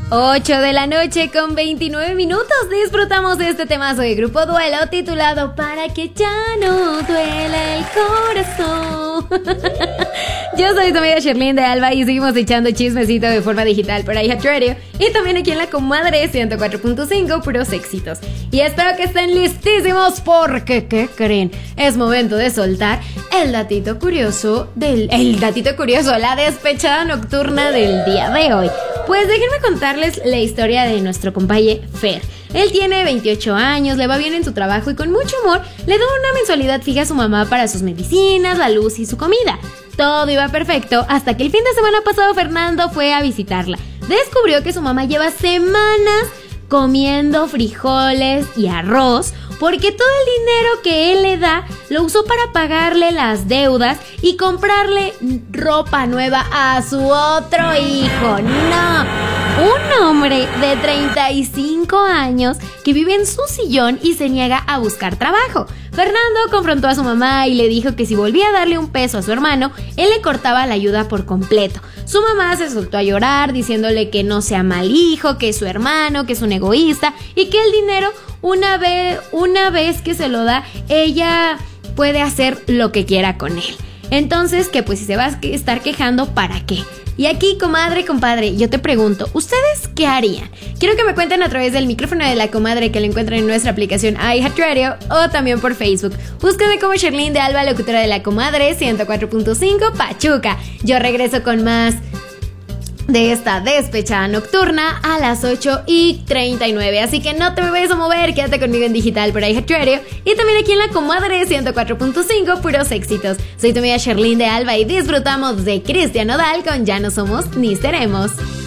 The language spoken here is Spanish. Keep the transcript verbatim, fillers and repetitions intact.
ocho de la noche con veintinueve minutos. Disfrutamos de este temazo de Grupo Duelo titulado Para que ya no duela el corazón. Yo soy tu amiga Sherlyn de Alba y seguimos echando chismecito de forma digital por iHeartRadio y también aquí en la comadre ciento cuatro punto cinco, puros éxitos. Y espero que estén listísimos porque, ¿qué creen? Es momento de soltar el datito curioso del... El datito curioso, la despechada nocturna del día de hoy. Pues déjenme contarles la historia de nuestro compañero Fer. Él tiene veintiocho años, le va bien en su trabajo y con mucho humor le da una mensualidad fija a su mamá para sus medicinas, la luz y su comida. Todo iba perfecto hasta que el fin de semana pasado Fernando fue a visitarla. Descubrió que su mamá lleva semanas comiendo frijoles y arroz porque todo el dinero que él le da lo usó para pagarle las deudas y comprarle ropa nueva a su otro hijo. ¡No! Un hombre de treinta y cinco años que vive en su sillón y se niega a buscar trabajo. Fernando confrontó a su mamá y le dijo que si volvía a darle un peso a su hermano, él le cortaba la ayuda por completo. Su mamá se soltó a llorar diciéndole que no sea mal hijo, que es su hermano, que es un egoísta y que el dinero, una vez, una vez que se lo da, ella puede hacer lo que quiera con él. Entonces, que pues si se va a estar quejando, ¿para qué? Y aquí, comadre, compadre, yo te pregunto, ¿ustedes qué harían? Quiero que me cuenten a través del micrófono de la comadre que lo encuentran en nuestra aplicación iHeartRadio o también por Facebook. Búsquenme como Sherlyn de Alba, locutora de la comadre ciento cuatro punto cinco Pachuca. Yo regreso con más de esta despechada nocturna a las ocho y treinta y nueve. Así que no te me vayas a mover, quédate conmigo en digital por iHeartRadio y también aquí en la comadre ciento cuatro punto cinco, puros éxitos. Soy tu amiga Sherlyn de Alba y disfrutamos de Cristian Nodal con Ya no somos ni seremos.